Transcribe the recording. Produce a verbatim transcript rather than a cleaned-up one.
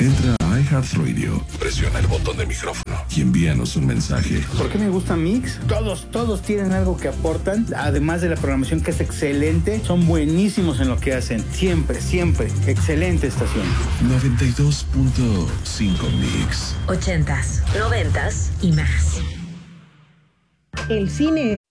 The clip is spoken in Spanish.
Entra a iHeartRadio, presiona el botón de micrófono y envíanos un mensaje. ¿Por qué me gusta Mix? Todos, todos tienen algo que aportan, además de la programación que es excelente, son buenísimos en lo que hacen. Siempre, siempre. Excelente estación. noventa y dos punto cinco Mix. Ochentas, noventas y más. El cine